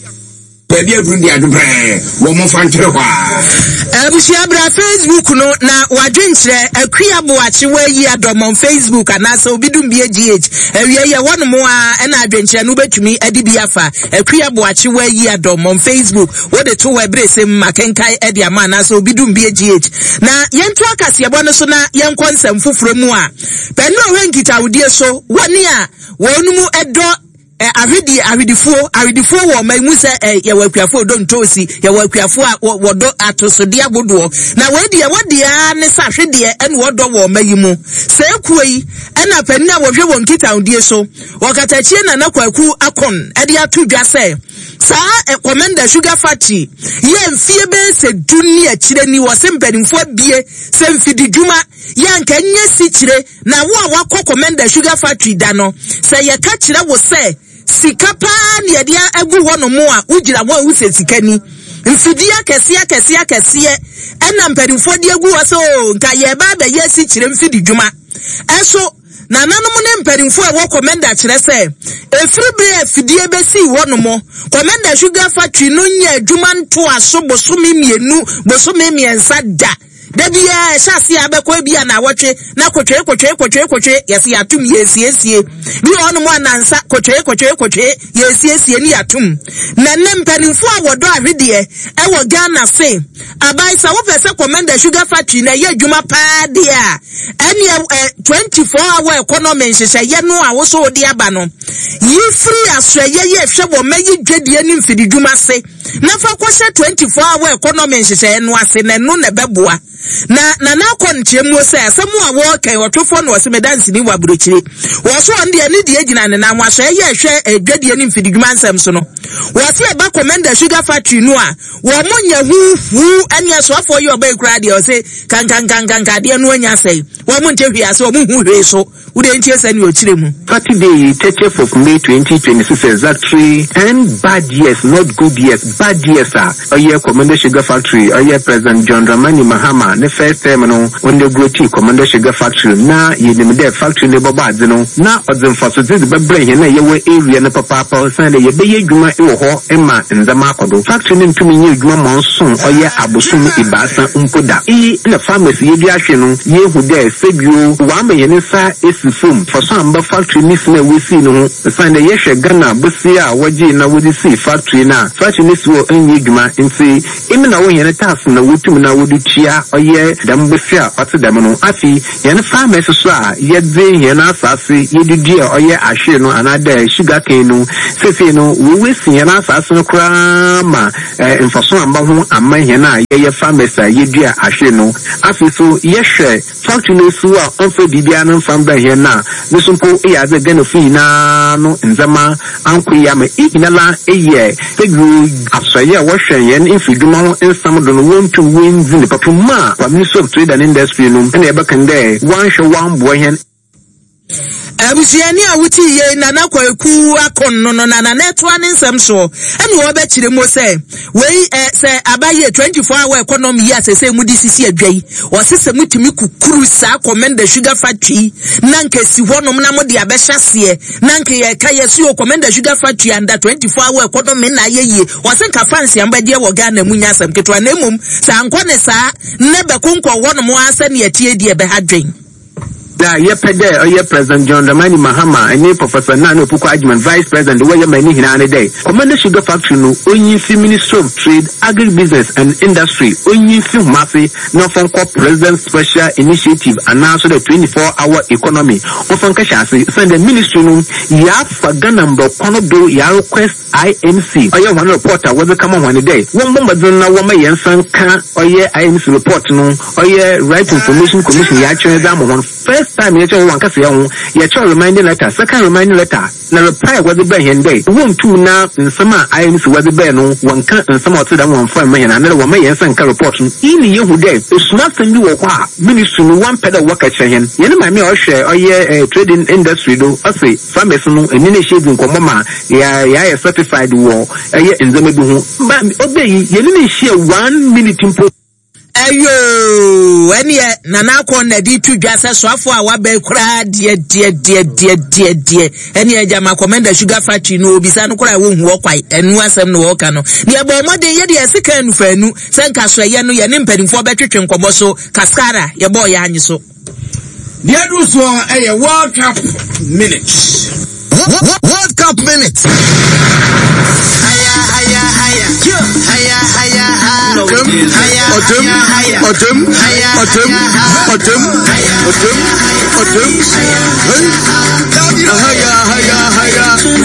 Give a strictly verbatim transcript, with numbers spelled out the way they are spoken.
Pedia Brundi Adubre, woman Fantra. Abushabra Facebook no na wadwenkyerɛ akua boache wayi adom on Facebook anasa obidum bia G H awie ye one mo a ɛna adwenkyerɛ no betumi adi bi afa akua boache wayi adom on Facebook wode to webrese makenkai edi ama anasa obidum bia G H na yentu akasiebo no so na yenkonsem foforo mu a pɛno wenkita wodie so wani a wonumu edo Aridi aridifuo aridifuo wo ma mu se ye wakuafo do ntosi ye wakuafo a wodo atosode agodo na wedi ye wodi a ne sahwede ene wodo wo ma yimu se ekuyi ena pani a wohwe won kita udie so wakatachie na nakwaku akon ede atodwa se saa commander sugar factory ye mfie be se duni akire ni wo se mpanimfo bie se mfidi dwuma ya nka nye si kire na wo a wakọ commander sugar factory da no se ye ka kire wo se sikapa ni edia egu ho no mo a ugira mo hu se sikani mfidia kese kese kese ena mpanimfo de egu wo so nka ye ba ba ye si kire mfidi dwuma eso na nanom ne mpanimfo e wo commander kire se efiri bre afidie be si wo no mo commander sugar factory no nya adwuma nto aso bosomi mienu bosomi miensa da Debia shasi abekwa bia na wotwe na kotwe kotwe kotwe kotwe yesi atum yesi esie bi ono mo anansa kotwe kotwe kotwe yesi esie ni atum na ne mpanimfo awodo ahwede e wo Ghana se abai sa wo pese commander sugar factory na ye adwuma pa dia ene twenty-four hour economy nhyehyɛ ye no a wo so odi aba no yi free asɔye ye hwɛ wo mayi dwadie ni mfidi dwuma se na fa kwɔhyɛ twenty-four hour economy nhyehyɛ no ase na no na beboa na na na kontie mu se asemu a wo kai otofo no se medansi ni wabrochire wo so on de ni de agina ne na nwahwe ye hwe adwadie ni mfididwuma nsem so no wo se e ba commander sugar factory no a wo monya hu hu ani asofo ye oba ekura de o se kan kan kan kan ka de no anya sei wo mo nte hwe ase wo mo hu hwe so wo de ntie se ni ochire mu Saturday thirtieth of May twenty twenty-six exactly ten bad years not good years bad years are oye commander sugar factory oye President John Dramani Mahama the first time no on the growth commander sugar factory na ye dem there factory ne baba adze no na odem fasote de bebre he na ye we area na papa papa san de ye be ye dwuma e wo ho e ma nzama akodo factory ne ntumi ye dwuma monson oye abosum ibasa mpoda e na pharmacy ye bi ahwe no ye hu there sebio wa ma ye ne sa esifum for some ba factory ni na we see no san de ye hwe Ghana bosi a waji na wodi see factory na factory ni so enye dwuma nti imi na wo ye ne task na wotum na wodi tia ye dambufia ati damno afi yen farmers so a ye de yen asase ye didi oye ahwe no anada sugar cane no sefe no we we yen asase no kra ma enfaso amba ho amma yen a ye farmers a ye dua ahwe no afi so ye hwe factory no so a onfe bibia no famba yen na ne so ko e ya ze gana fi na no nzama ankoya ma iginala eye pegu asoye wo hwe yen infiduma ho ensam do no wontu wenzi ne papuma Minister of Trade and Industry no and ebe kan there one show one boy hen abusiani awuti ye na nakwaku akon no no na na netwa ne nsem so ene wo be kire mo se we se abaye twenty-four hour economy ya se se mudi sisi adwai wo se se mutimi kukuru sa commander sugar factory na nkesi honom na modi abehwase na nke ye ka ye su commander sugar factory under twenty-four hour economy na ye ye wo se nka fancy ambade wo Ghana mu nyasam ketwa na emom sa nkone sa ne be konko honom asa ne atie die be hadwen da ye pede oye President John Dramani Mahama and Professor Nano Puko Ajman Vice President the way many hinane day Commander Sugar Factory no only Ministry of Trade, Agribusiness and Industry only fi mafi no from President Special Initiative announced the twenty-four hour economy often kashasi send the ministry no ya faga number kono do ya request I M C oye one reporter was come on one day one bomba na woma yensan ka oye I M C report no oye Right Information Commission ya chwe da mo first time you tell one case you your reminding letter, second reminding letter. Now reply was the bay and day. One two now in summer I am was the bay no one can and some of them one five million another one may and report. In you who day it's nothing you are ministry one pedal work at Shahan. You know my me or share or yeah trading industry do I say farmers no and initiating Komama yeah yeah certified war in the middle but obey you didn't share one minute input. Ayo, any nana corner di two jasa swafo a wabe kura dear dear dear dear dear dear. Any jama commander sugar factory no bisa no kura wo hu okwai enu asem no woka no. Dia bo mo de ye de sika enu fanu senka so ye no ye ne mpadimfo betwetwe nkomo so kaskara ye bo ya anyi so. Dia do so eh World Cup minutes. World Cup minutes. Haya haya haya. Haya haya haya. Otum, otum, otum, otum, otum, otum, otum. Haya haya haya.